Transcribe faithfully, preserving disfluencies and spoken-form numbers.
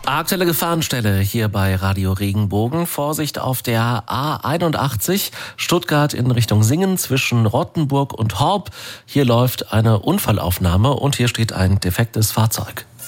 Aktuelle Gefahrenstelle hier bei Radio Regenbogen. Vorsicht auf der A einundachtzig, Stuttgart in Richtung Singen zwischen Rottenburg und Horb. Hier läuft eine Unfallaufnahme und hier steht ein defektes Fahrzeug.